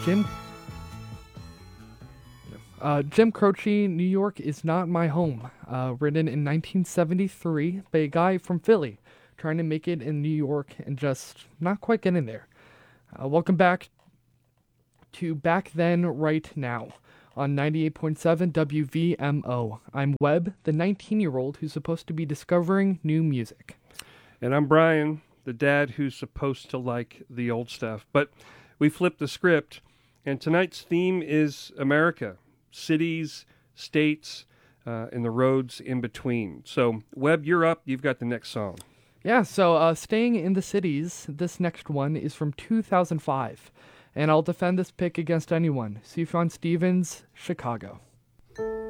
Jim Croce, New York is not my home. Written in 1973 by a guy from Philly trying to make it in New York and just not quite getting there. Welcome back to Back Then, Right Now on 98.7 WVMO. I'm Webb, the 19-year-old who's supposed to be discovering new music. And I'm Brian, the dad who's supposed to like the old stuff. But we flipped the script, and tonight's theme is America, cities, states, and the roads in between. So, Webb, you're up. You've got the next song. Yeah, so staying in the cities, this next one is from 2005. And I'll defend this pick against anyone. Sufjan Stevens, Chicago.